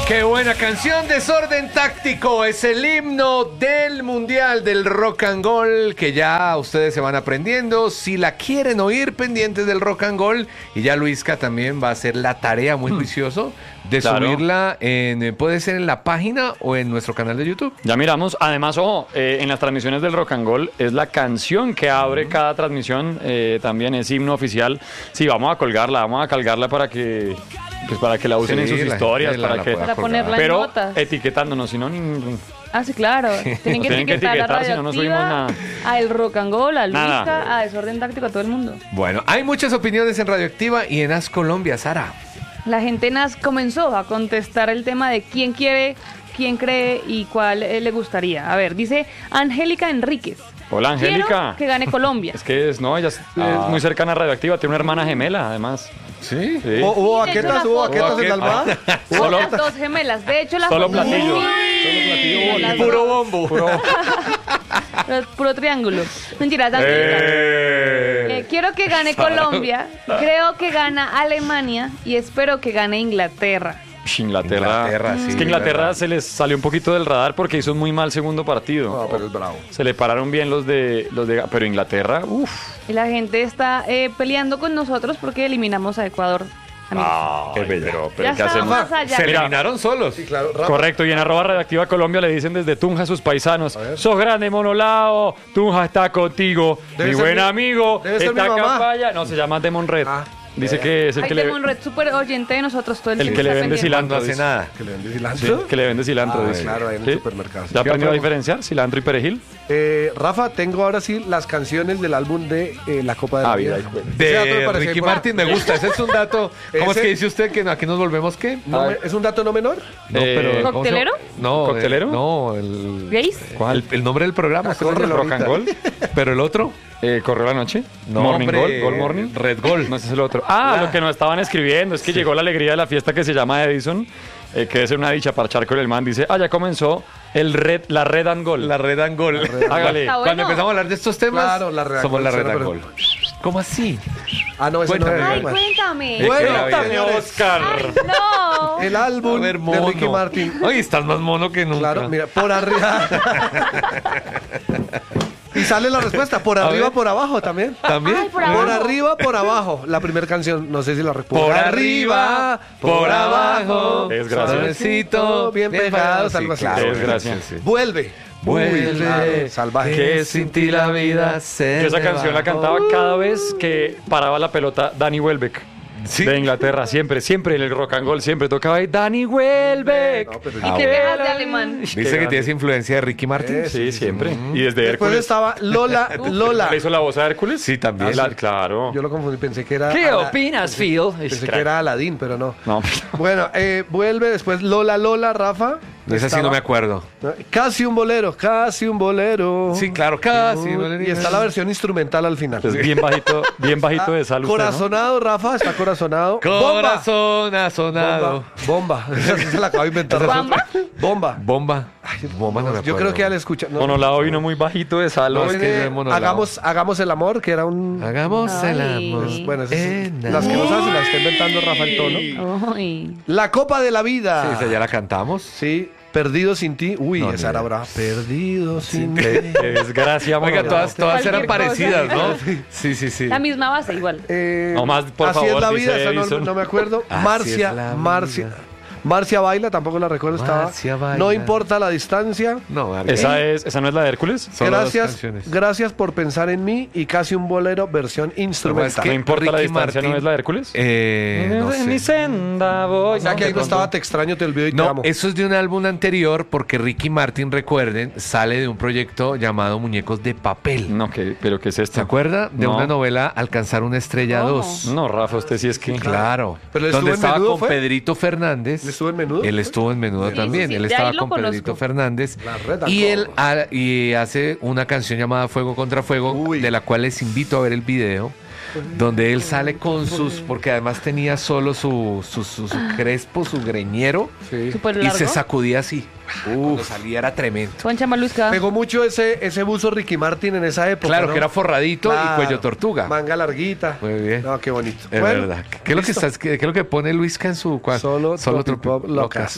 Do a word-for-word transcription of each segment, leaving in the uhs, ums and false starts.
Qué buena canción, Desorden Táctico. Es el himno del Mundial del Rock and Roll que ya ustedes se van aprendiendo. Si la quieren oír, pendientes del Rock and Roll. Y ya Luisca también va a hacer la tarea muy juicioso de claro. subirla en, puede ser en la página o en nuestro canal de YouTube. Ya miramos. Además, ojo, eh, en las transmisiones del Rock and Roll es la canción que abre cada transmisión. Eh, también es himno oficial. Sí, vamos a colgarla, vamos a colgarla para que... Pues para que la usen sí, en sus historias, la, para la que para ponerla pero en notas. Etiquetándonos, si no ningún. Ah, sí, claro. Tienen que, Tienen etiquetar, que etiquetar a si no nos subimos nada. A El Rock and Roll, a Nada. Luisca, a Desorden Táctico, a todo el mundo. Bueno, hay muchas opiniones en Radioactiva y en As Colombia, Sara. La gente en As comenzó a contestar el tema de quién quiere, quién cree y cuál eh, le gustaría. A ver, dice Angélica Enríquez. Hola, Angélica. Quiero que gane Colombia. Es que es, no, ella es, Ah. es muy cercana a Radioactiva, tiene una hermana gemela, además. ¿Sí? Sí. ¿Hubo, hubo Sí, de hecho, baquetas? la ¿Hubo foto- baquetas en la almohada? Son Solo- las dos gemelas. De hecho, la Solo foto- platillo. Uy, Solo platillo. las Puro dos. bombo. Puro- Puro, puro triángulo. Mentiras, Angélica. Eh. Eh, quiero que gane Colombia. Creo que gana Alemania y espero que gane Inglaterra. Inglaterra. Inglaterra, sí, es que Inglaterra verdad. se les salió un poquito del radar porque hizo un muy mal segundo partido. No, pero es bravo. Se le pararon bien los de los de pero Inglaterra, uff. Y la gente está eh, peleando con nosotros porque eliminamos a Ecuador. amigos. Qué bella. Pero, pero ya ¿qué estamos hacemos? más allá. Se Mira. eliminaron solos. Sí, claro. Rafa. Correcto, y en arroba redactiva Colombia le dicen desde Tunja a sus paisanos, sos grande Monolao, Tunja está contigo, Debe mi ser buen mi- amigo, debe ser está mi acá mamá. Paya. No, se llama Demon Red. Ah. Dice que es el Ay, que le, Demon Red, súper oyente de nosotros todo el, el tiempo que le está vende pendiente. cilantro. No hace dice. nada. ¿Que le vende Sí, cilantro? que le vende cilantro, Ah, dice. claro, ahí en el supermercado. ¿Ya aprendió a ¿Qué diferenciar cilantro y perejil? Eh, Rafa, tengo ahora sí las canciones del álbum de eh, La Copa de la Ah, Vida. vida, hijo de- Ese dato me De parecía Ricky importante. Martin me gusta. Ese es un dato. ¿Cómo es Ese- que dice usted que no- aquí nos volvemos qué? No, ¿es un dato no menor? No, Eh, pero, ¿cómo se ¿Coctelero? llama? No, ¿Coctelero? eh, no, el, ¿Gays? ¿Cuál? el, el nombre del programa. usted Corre, sabe. lo- Rock and Roll. Pero el otro. Eh, ¿Correo la noche? No, Morning hombre, Gold, Gold Morning. Red Gold. No, ese es el otro. Ah, Ah. lo que nos estaban escribiendo es que llegó la alegría de la fiesta que se llama Edison, eh, que es una dicha parchar con el man. Dice, ah, ya comenzó el red, la Red and Gold. La Red and Gold. Hágale. Está Cuando bueno. empezamos a hablar de estos temas, Claro, la Red and somos la Gold, Red and pero- Gold. ¿Cómo así? Ah, no, ese Cuéntame. no Ay, es. cuéntame. Bueno, Cuéntame, señores. Oscar. Ay, no. El álbum A ver, de mono. Ricky Martin. Oye, estás más mono que nunca. Claro, mira, por arriba. Y sale la respuesta, por A arriba, ver. por abajo también. ¿También? Ay, por Por abajo. arriba, por abajo. La primera canción, no sé si la recuerdo. Por arriba, por abajo. Es gracia. Suavecito, bien pegados, Sí, algo así. claro, Es gracia. sí, sí. Vuelve. Vuelve, Uy, claro, salvaje. que sin ti la vida se Yo esa me canción la va. cantaba cada vez que paraba la pelota Danny Welbeck. Sí. De Inglaterra, siempre, siempre en el rock and roll, siempre tocaba ahí Danny Welbeck. No, pero- ¿Y Ah, qué bueno. pegas de alemán? Dice que tienes influencia de Ricky Martin. Es- Sí, siempre. Y desde Después Hércules. estaba Lola, Lola. ¿Le hizo la voz a Hércules? Sí, también. La- claro. Yo lo confundí, pensé que era... ¿Qué Ala- opinas, Phil? Pensé que era Aladín, pero no. No. Bueno, eh, vuelve después Lola, Lola, Rafa. De esa sí no Estaba- me acuerdo. Casi un bolero, casi un bolero. Sí, claro, casi. Y está la versión instrumental al final. Es bien bajito, bien bajito de salud. Corazonado, Rafa, está corazonado. Corazón ha Bomba. sonado. Bomba. Bomba. Esa sí se la acabo de inventar. Rafa. ¿Bamba? Bomba. Bomba. Bomba no me Yo acuerdo. creo que ya le escucha. no. Monolao vino muy bajito de salud. No, es que Viene yo de Monolao. hagamos, hagamos el amor, que era un... Hagamos el Ay. amor. Pues, bueno, esas- en las que no amor. saben se las está inventando Rafa el tono. Ay. La Copa de la Vida. Sí, esa ya la cantamos. Sí, Perdido sin ti. Uy, No, ni esa era idea. brava. Perdido sin ti. Qué, qué desgracia, Oiga, Monolao. todas, todas Cualquier eran cosa. parecidas, ¿no? Sí, sí, sí. La misma base, igual. Eh, No más, por así favor, es la dice vida, esa no, Edison. no me acuerdo. Así Marcia, es la Marcia. vida. Marcia baila, tampoco la recuerdo. Marcia Estaba. baila. No importa la distancia. No, Marca. ¿Esa, es, ¿Esa no es la de Hércules? Solo dos Gracias, canciones. gracias por pensar en mí y casi un bolero versión instrumental. que ¿No importa la Ricky distancia, Martin- no es la de Hércules? Eh, no En mi sé. senda voy. O sea que ahí no de estaba pronto. Te extraño, te olvido y te No, amo. eso es de un álbum anterior porque Ricky Martin, recuerden, sale de un proyecto llamado Muñecos de Papel. No, ¿qué, ¿pero qué es esto? ¿Se acuerda? De No. una novela Alcanzar una estrella ¿Cómo? dos. No, Rafa, usted sí es que... Claro. Pero él donde estuvo en estaba Menudo, con ¿fue? Pedrito Fernández. ¿Él estuvo en Menudo? Él estuvo en Menudo Sí, también. sí, sí. Él De estaba ahí lo con conozco. Pedrito Fernández. La Red and Y él Gold. ha- y hace una canción llamada Fuego contra Fuego, Uy. de la cual les invito a ver el video. donde él sale con sus, porque además tenía solo su, su, su, su crespo, su greñero, Sí. Súper y largo. se sacudía así. Cuando salía era tremendo. Concha Malusca. Pegó mucho ese, ese buzo Ricky Martin en esa época. Claro, ¿no? que era forradito Claro. y cuello tortuga. Manga larguita. Muy bien. No, qué bonito. Es Bueno, verdad. ¿Qué es lo que listo. estás, qué, qué es lo que pone Luisca en su cua- Solo, Solo Tropipop Tropi- locas.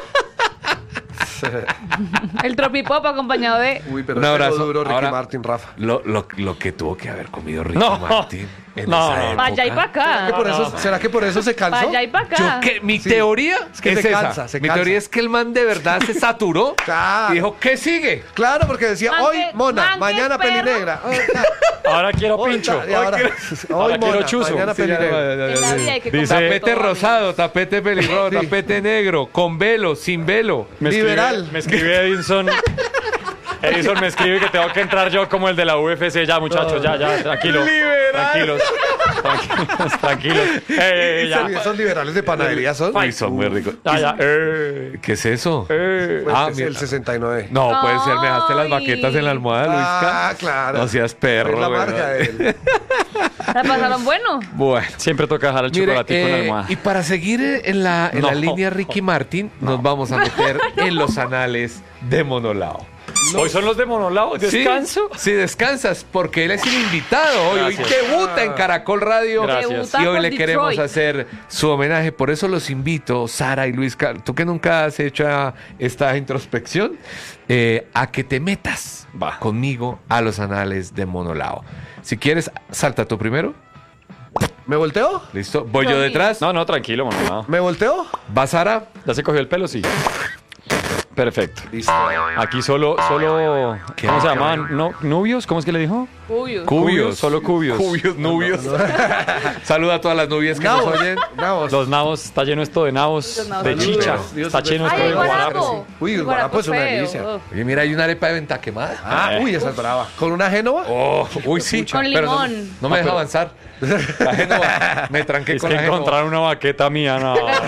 El tropipop acompañado de... Uy, pero Un es abrazo. duro Ricky Ahora- Martin, Rafa. Lo, lo, lo que tuvo que haber comido Ricky No. Martin en No, esa no, no. época. Vaya y pa' ¿Será que acá. por eso, ¿será que por eso se cansó? Vaya y pa' acá. Yo que, mi Sí. teoría es, Es que se esa. cansa, se Mi cansa. teoría es que el man de verdad se saturó Claro. y dijo, ¿qué sigue? Claro, porque decía, Man hoy que- mona, man que mañana perro. pelinegra. Hoy, Ahora quiero hoy, pincho. y ahora, hoy ahora quiero mona, chuzo. mañana Sí, ya, pelinegra. ya, ya, En la ya, vida sí. hay que Dice- comprar Tapete todo, rosado, tapete pelirrojo, Sí. tapete negro, con velo, sin velo. Me escribe- Liberal. Me escribe Edison. Edison me escribe que tengo que entrar yo como el de la U F C. Ya, muchachos, ya, ya, tranquilo. Liberal. Tranquilos. Tranquilos, tranquilos. Eh, Y ya. esos liberales de panadería son. Ay, son muy ricos. Ya, ya. Eh, ¿Qué es eso? eh. Pues Ah, es mira. el sesenta y nueve. No, puede ser, me dejaste las Ay. baquetas en la almohada, Luisca. Ah, claro. No seas perro. Es la güey, marca ¿no? de él. ¿La pasaron bueno? Bueno. Siempre toca dejar el Mire, chocolatico en la eh, almohada. y para seguir en la, en la No. línea Ricky Martin, nos vamos a meter en los anales de Monolao. Hoy son los de Monolao. ¿Descanso? Sí, sí, descansas, porque él es el invitado hoy. Hoy Gracias. debuta en Caracol Radio. Gracias. Debuta Y hoy con le queremos Detroit. hacer su homenaje. Por eso los invito, Sara y Luis, Car- tú que nunca has hecho esta introspección, eh, a que te metas Va. conmigo a los anales de Monolao. Si quieres, salta tú primero. ¿Me volteo? ¿Listo? Voy yo Yo detrás. No, no, tranquilo, Monolao. ¿Me volteo? ¿Va Sara? ¿Ya se cogió el pelo? Sí. Perfecto. Listo. Aquí solo, solo, Qué ¿cómo se rica, llaman? No, ¿nubios? ¿Cómo es que le dijo? Uy, Cubios. Solo cubios. Cubios, nubios. Saluda a todas las nubias que nos Nabos. oyen. Nabos. Los nabos, está lleno esto de nabos, Los nabos de son chicha, duros. Dios, está lleno esto ¡Ay, de el guarapo. guarapo! Uy, el El guarapo es una feo. delicia. Uf. Oye, mira, hay una arepa de venta quemada. Ah, uy, esa es brava. ¿Con una Génova? Oh, uy, sí. Con pero no- limón. No, me deja avanzar. La Génova. Me tranqué Es con que la Génova. encontrar una baqueta mía, no. no, no, no.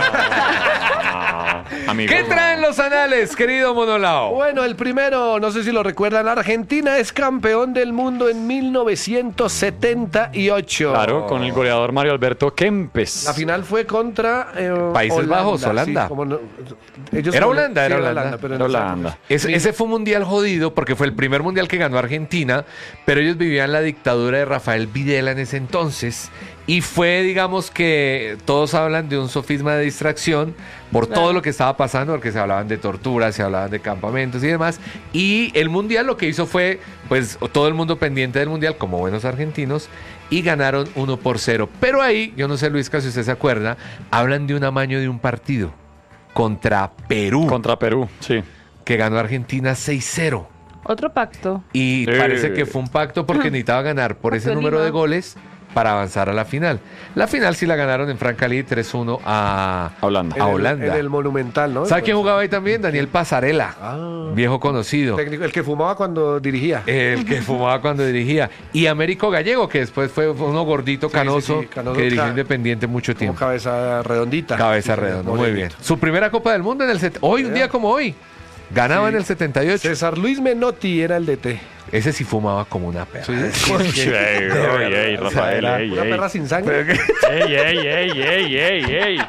Amigos, ¿Qué no. traen los anales, querido Monolao? Bueno, el primero, no sé si lo recuerdan, Argentina es campeón del mundo en mil novecientos setenta y ocho. Claro, con el goleador Mario Alberto Kempes. La final fue contra eh, Países Bajos, Holanda. sí, como no- ellos Era como- Holanda, era sí, Holanda. pero Era no sé. Holanda. Es- ese fue un mundial jodido porque fue el primer mundial que ganó Argentina, pero ellos vivían la dictadura de Rafael Videla en ese entonces y fue, digamos que todos hablan de un sofisma de distracción por Claro. todo lo que estaba pasando, porque se hablaban de torturas, se hablaban de campamentos y demás, y el mundial lo que hizo fue, pues todo el mundo pendiente del mundial como buenos argentinos y ganaron uno por cero. Pero ahí, yo no sé Luisca si usted se acuerda, hablan de un amaño de un partido contra Perú, Contra Perú, sí. que ganó Argentina seis cero. Otro pacto. Y Eh. parece que fue un pacto porque necesitaba ganar por ese Pacto número Lima. de goles para avanzar a la final. La final sí la ganaron en Francalí tres uno a, A Holanda. En a el- Holanda. En el Monumental, ¿no? ¿Sabe quién jugaba ahí también? Daniel Pasarela, Ah. viejo conocido. Técnico, el que fumaba cuando dirigía. El que fumaba cuando dirigía. Y Américo Gallego, que después fue uno gordito, Sí, canoso, sí, sí, canoso, que dirigió ca- Independiente mucho Como tiempo. cabeza redondita. Cabeza Sí, redonda, muy morenito. bien. Su primera Copa del Mundo en el... set- Hoy, un día como hoy. Ganaba Sí. en el setenta y ocho. César Luis Menotti era el D T. Ese sí fumaba como una perra. Ey, ey, ey, Rafael, ey, Una ey. perra sin sangre. Ey, ey, ey, ey, ey, ey.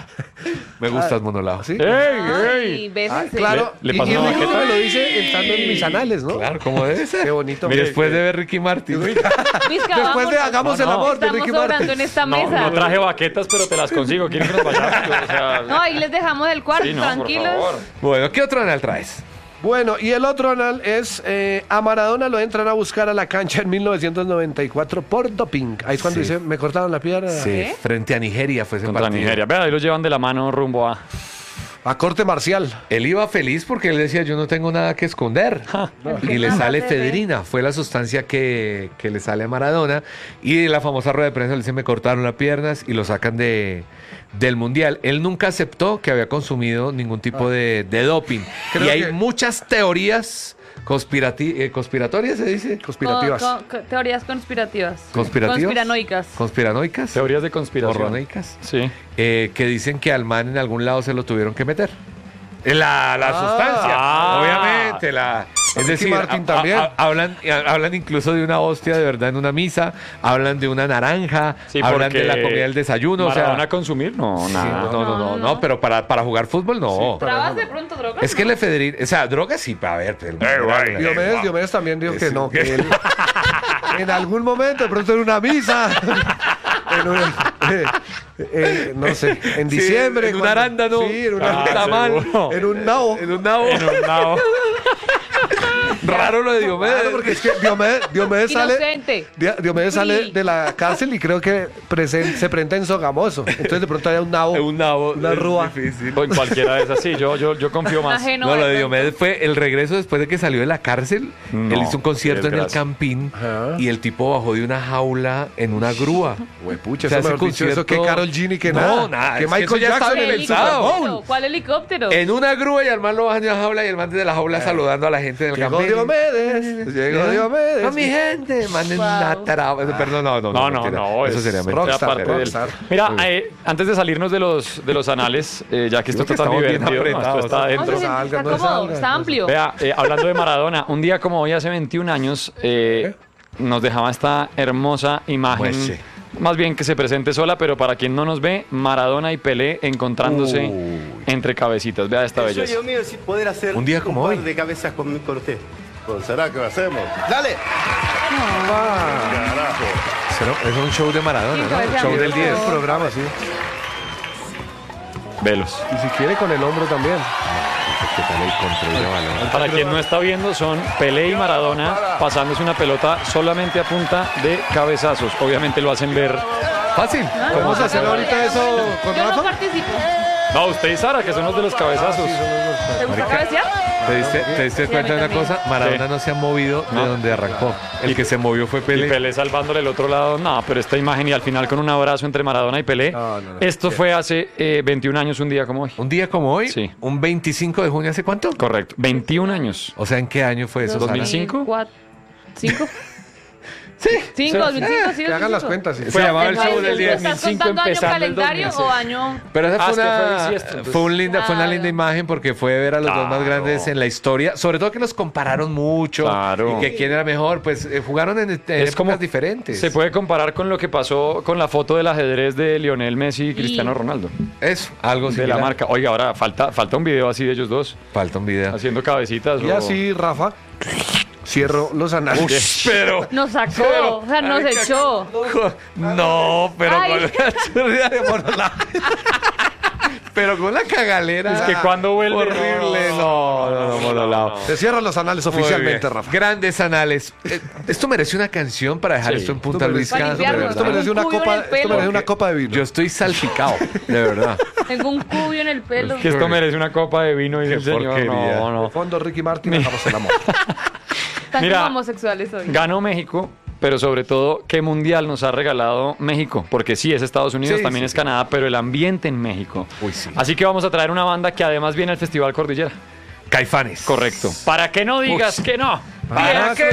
Me gustas, Monolao. ¿Sí? Ey, Ay, ey. Ah, bésense. claro. Le- le y pasó y una Ricky baqueta. me lo dice estando en mis anales, ¿no? Claro, como debe ser. Qué bonito. Mire, después de ver Ricky Martin. Misca, Después de vamos. Hagamos No, el no. amor de Estamos Ricky sobrando Martin. en esta No, mesa. no traje baquetas, pero te las consigo. ¿Quieren que nos vayamos? O sea, No, ahí les dejamos el cuarto, sí, no, por tranquilos. favor. Bueno, ¿qué otro anal traes? Bueno, y el otro anal es eh, a Maradona lo entran a buscar a la cancha en mil novecientos noventa y cuatro por doping. Ahí es cuando Sí. dice, me cortaron la pierna. Sí, ¿Qué? frente a Nigeria fue ese Contra partido. Nigeria. Vea, ahí los llevan de la mano rumbo a... A corte marcial. Él iba feliz porque él decía, yo no tengo nada que esconder. Y le Nada sale se ve. efedrina, fue la sustancia que, que le sale a Maradona. Y en la famosa rueda de prensa le dicen, me cortaron las piernas y lo sacan de, del Mundial. Él nunca aceptó que había consumido ningún tipo de, de doping. Creo y hay que- muchas teorías conspirati- eh, conspiratorias, se dice. Conspirativas. Con- con- teorías conspirativas. Conspirativas. Conspiranoicas. Conspiranoicas. Teorías de conspiración. Horronoicas. Sí. eh, que dicen que al man en algún lado se lo tuvieron que meter. La, la Ah. sustancia, Ah. obviamente, la, Es decir, Martin a- también. a- a- hablan, a- hablan incluso de una hostia de verdad en una misa, hablan de una naranja, Sí, hablan de porque la comida del desayuno, o sea, ¿Maradona consumir? No, sí, nada. no, no, no, no, No, no. pero para, para jugar fútbol no. ¿Trabas de pronto drogas? Es que el efedrina, o sea, drogas sí, para ver. pero- Diomedes, Diomedes también dijo que Sí. no, que él en algún momento, de pronto en una misa, en una- eh, eh, no sé, en Sí, diciembre. en un cuando- arándano, Sí, en un ah, tamal, seguro. en un nabo. En un nabo. En un nabo. Raro lo de Diomedes. Claro, porque es que Diomedes, Diomedes sale, Inocente. Di- Diomedes sale Sí. de la cárcel y creo que presen- se presenta en Sogamoso. Entonces de pronto hay un nabo, Un nabo. una es rúa. difícil. O en cualquiera de esas, sí, yo, yo, yo confío más. Ajeno No, lo de pronto. Diomedes fue el regreso después de que salió de la cárcel. No, Él hizo un concierto qué en el desgracia. Campín Ajá. y el tipo bajó de una jaula en una grúa. Huepucha, O sea, eso ese mejor dicho, eso que concierto- Carol G ni que No, nada. nada, Que es que eso Michael ya Jackson estaba en el pensado. Super helicóptero? Bowl. ¿Cuál helicóptero? En una grúa y al man lo bajan de una jaula y el man desde la jaula saludando a la gente del Llegó Campín. Diomedes, llegó Diomedes. A mi gente, manden Wow. una taraba. Perdón, no, no, No, no, mentira. no. Eso es- sería es mentira. rockstar, parte del- rockstar. Mira, eh, antes de salirnos de los, de los anales, eh, ya que esto Creo que está tan estamos bien divertido, no, esto apretados, está ¿no? adentro. Vamos a salga, está no cómodo, salga, está no amplio. Vea, eh, hablando de Maradona, un día como hoy, hace veintiún años, eh, nos dejaba esta hermosa imagen. Muestre. Más bien que se presente sola, pero para quien no nos ve, Maradona y Pelé encontrándose Uy. entre cabecitas. Vea esta El belleza. sueño mío es poder hacer Un día como par hoy. de cabezas con, con usted. Pues será que lo hacemos. ¡Dale! Carajo. Pero es un show de Maradona, Sí, ¿no? parece Show a mí. del diez. El programa, sí. Velos. Y si quiere con el hombro también. ¿Qué tal el control de balón? Para quien no está viendo, son Pelé y Maradona pasándose una pelota solamente a punta de cabezazos. Obviamente lo hacen ver. Fácil. ¿Vamos a hacer ahorita eso con Yo no Rafa? participo. No, usted y Sara, que son los de los cabezazos. ¿Te gusta cabecear? ¿Te diste, te diste Sí, a mí cuenta de una también. cosa? Maradona Sí. no se ha movido de No. donde arrancó. El que se movió fue Y Pelé. Pelé salvándole el otro lado. No, pero esta imagen y al final con un abrazo entre Maradona y Pelé. No, no, no. Esto fue hace eh, veintiún años, un día como hoy. Un día como hoy, Sí. un veinticinco de junio, ¿hace cuánto? Correcto. veintiún años. O sea, ¿en qué año fue eso? ¿dos mil Sara? cinco? Cuatro- ¿Cinco? Sí. ¿Cinco? ¿dos mil cinco? Sí, Que hagan las dos mil cinco. cuentas. sí. Se llamaba el Entonces, show del día. ¿estás dos mil cinco contando año empezando el calendario dos mil o año? Pero esa Ah, fue es que fue una, bisiesto, entonces. fue, un linda, fue una Claro. linda imagen porque fue ver a los dos más Claro. grandes en la historia. Sobre todo que los compararon mucho. Claro. Y que quién era mejor. Pues eh, jugaron en, en Es épocas como diferentes. Se puede comparar con lo que pasó con la foto del ajedrez de Lionel Messi y Cristiano Ronaldo. Eso, algo De similar. la marca. Oiga, ahora falta, falta un video así de ellos dos Falta un video. haciendo cabecitas. Y o- así, Rafa, cierro los anales. Pero. Nos sacó, Pero- o sea, nos echó. No, pero Ay. con la churria de Monolá. Pero con la cagalera. Es que cuando vuelve- Horrible. No, no, no, Monolao. Se cierran los anales Muy oficialmente, bien. Rafa. Grandes anales. Eh, esto merece una canción para dejar Sí. esto en Punta Esto Luis. merece- Para de limpiarnos, Esto verdad. merece una Un cubio copa, en el esto pelo. merece una copa de vino. Yo estoy salpicado, de verdad. Tengo un cubio en el pelo. Que esto merece una copa de vino y Qué el señor. porquería. No, De no. fondo, Ricky Martin, dejamos el amor. Están Mira, como homosexuales hoy. Ganó México, pero sobre todo, ¿qué mundial nos ha regalado México? Porque sí, es Estados Unidos, Sí, también sí, es sí. Canadá, pero el ambiente en México. Uy, sí. Así que vamos a traer una banda que además viene al Festival Cordillera. Caifanes. Correcto. Para que no digas Uy. que no. ¿Para qué